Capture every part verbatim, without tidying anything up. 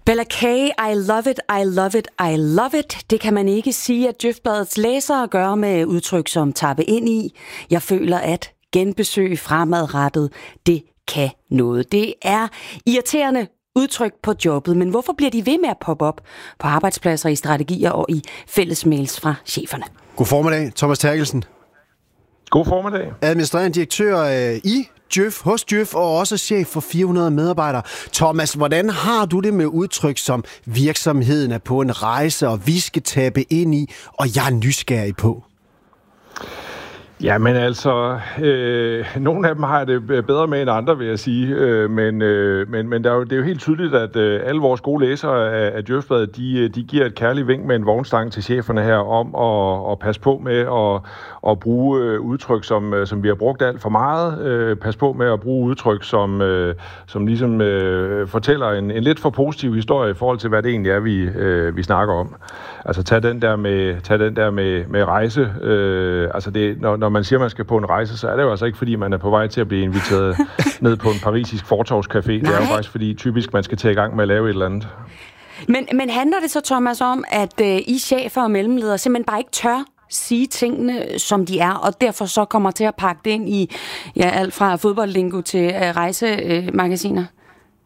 Bella K, I love it, I love it, I love it. Det kan man ikke sige, at Djøfbladets læsere gør med udtryk som tappe ind i. Jeg føler, at genbesøg fremadrettet, det kan noget. Det er irriterende udtryk på jobbet, men hvorfor bliver de ved med at poppe op på arbejdspladser, i strategier og i fællesmails fra cheferne? God formiddag, Thomas Terkelsen. God formiddag. Administrerende direktør øh, i Djøf, hos Djøf, og også chef for fire hundrede medarbejdere. Thomas, hvordan har du det med udtryk som virksomheden er på en rejse, og vi skal tabe ind i, og jeg er nysgerrig på? Ja, men altså, øh, nogle af dem har det bedre med end andre, vil jeg sige. Øh, men øh, men, men der er jo, det er jo helt tydeligt, at øh, alle vores gode læsere af, af Djøfbladet, de, de giver et kærligt vink med en vognstang til cheferne her om at, at passe på med at, at bruge øh, udtryk, som, som vi har brugt alt for meget. Øh, pas på med at bruge udtryk, som, øh, som ligesom øh, fortæller en, en lidt for positiv historie i forhold til, hvad det egentlig er, vi, øh, vi snakker om. Altså, tag den der med, tag den der med, med rejse. Øh, altså, det, når, når man siger, at man skal på en rejse, så er det jo altså ikke, fordi man er på vej til at blive inviteret ned på en parisisk fortovscafé. Det er jo faktisk, fordi typisk man skal tage i gang med at lave et eller andet. Men, men handler det så, Thomas, om, at øh, I chefer og mellemledere simpelthen bare ikke tør sige tingene, som de er, og derfor så kommer til at pakke det ind i ja, alt fra fodboldlingo til øh, rejsemagasiner? Øh,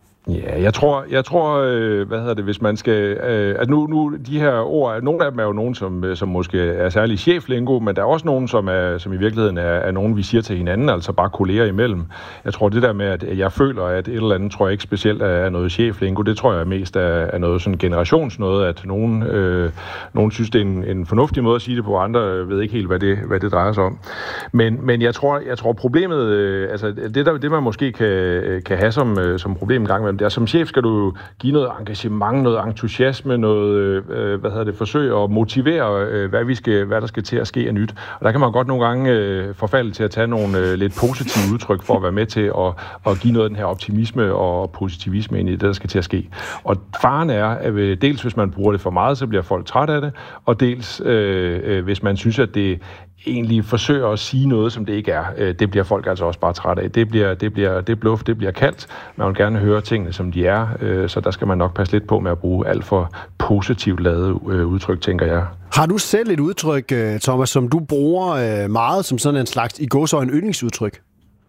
Ja, jeg tror, jeg tror, øh, hvad hedder det, hvis man skal, øh, at nu, nu de her ord, nogle af dem er jo nogen, som, som måske er særlig cheflingo, men der er også nogen, som, er, som i virkeligheden er, er nogen, vi siger til hinanden, altså bare kolleger imellem. Jeg tror, det der med, at jeg føler, at et eller andet, tror jeg ikke specielt er noget cheflingo, det tror jeg mest er, er noget sådan generationsnøde, at nogen, øh, nogen synes, det er en, en fornuftig måde at sige det på, andre ved ikke helt, hvad det, hvad det drejer sig om. Men, men jeg tror, jeg tror problemet, øh, altså det, der, det man måske kan, kan have som, som problem en gang med, der som chef skal du give noget engagement, noget entusiasme, noget, øh, hvad hedder det, forsøg at motivere, øh, hvad, vi skal, hvad der skal til at ske af nyt. Og der kan man godt nogle gange øh, forfalde til at tage nogle øh, lidt positive udtryk for at være med til at, at give noget af den her optimisme og positivisme ind i det, der skal til at ske. Og faren er, at dels hvis man bruger det for meget, så bliver folk træt af det, og dels øh, øh, hvis man synes, at det egentlig forsøger at sige noget, som det ikke er. Det bliver folk altså også bare træt af. Det bliver, det bliver, det bluff, det bliver kaldt. Man vil gerne høre tingene, som de er, så der skal man nok passe lidt på med at bruge alt for positivt lavet udtryk, tænker jeg. Har du selv et udtryk, Thomas, som du bruger meget som sådan en slags i gåseøjne yndlingsudtryk?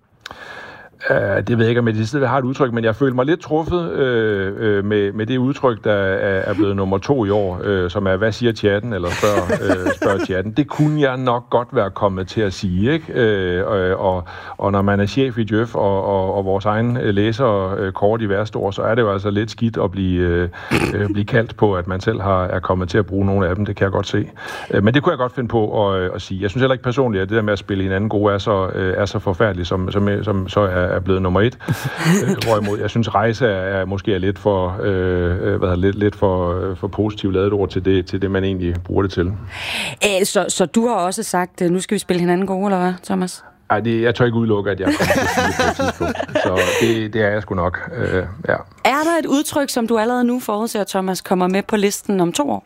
Uh, det ved jeg ikke, om jeg i stedet har et udtryk, men jeg føler mig lidt truffet øh, øh, med, med det udtryk, der er, er blevet nummer to i år, øh, som er, hvad siger chatten, eller spørger, øh, spørger chatten. Det kunne jeg nok godt være kommet til at sige, ikke? Øh, og, og når man er chef i Djøf, og, og, og vores egen læser øh, kort i værste år, så er det jo altså lidt skidt at blive, øh, blive kaldt på, at man selv har, er kommet til at bruge nogle af dem. Det kan jeg godt se. Øh, men det kunne jeg godt finde på at, at sige. Jeg synes heller ikke personligt, at det der med at spille hinanden gode er så, øh, er så forfærdeligt, som, som, som så er er blevet nummer et. Hvorimod, jeg synes, rejse er, er måske er lidt for, øh, hvad lidt, lidt for, for positivt lavet ord til det, til det, man egentlig bruger det til. Æ, så, så du har også sagt, nu skal vi spille hinanden gode, eller hvad, Thomas? Nej, det, jeg tør ikke udelukke, at jeg kommer til at sige det på et tidspunkt. Så det, det er jeg sgu nok, øh, ja. Er der et udtryk, som du allerede nu forudser, Thomas, kommer med på listen om to år?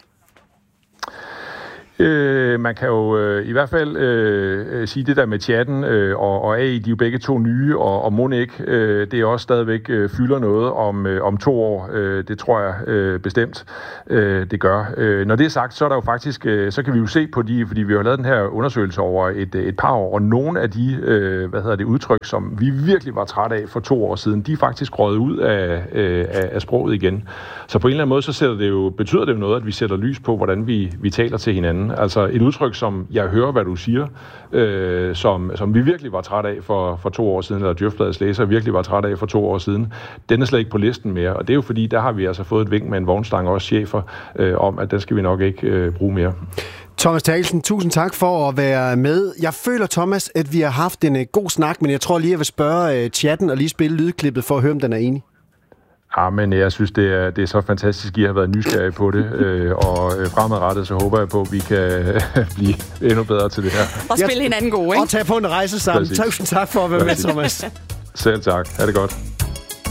Øh, man kan jo øh, i hvert fald øh, sige det der med chatten øh, og, og A I, de er jo begge to nye, og, og mon ikke, øh, det er også stadigvæk øh, fylder noget om, øh, om to år. Øh, det tror jeg øh, bestemt, øh, det gør. Øh, når det er sagt, så er der jo faktisk, øh, så kan vi jo se på de, fordi vi har lavet den her undersøgelse over et, et par år, og nogle af de, øh, hvad hedder det, udtryk, som vi virkelig var træt af for to år siden, de er faktisk røget ud af, øh, af sproget igen. Så på en eller anden måde, så sætter det jo, betyder det jo noget, at vi sætter lys på, hvordan vi, vi taler til hinanden. Altså et udtryk, som jeg hører, hvad du siger, øh, som, som vi virkelig var træt af for, for to år siden, eller Djøfbladets læser virkelig var træt af for to år siden, den er slet ikke på listen mere. Og det er jo fordi, der har vi altså fået et vink med en vognstang, også chefer, øh, om, at den skal vi nok ikke øh, bruge mere. Thomas Terkelsen, tusind tak for at være med. Jeg føler, Thomas, at vi har haft en uh, god snak, men jeg tror lige, jeg vil spørge uh, chatten og lige spille lydklippet for at høre, om den er enig. Ja, men jeg synes, det er, det er så fantastisk, at I har været nysgerrige på det, øh, og fremadrettet, så håber jeg på, at vi kan blive endnu bedre til det her. Og spille hinanden gode, ikke? Og tage på en rejse sammen. Præcis. Tusind tak for at være med, Thomas. Selv tak. Ha' det godt.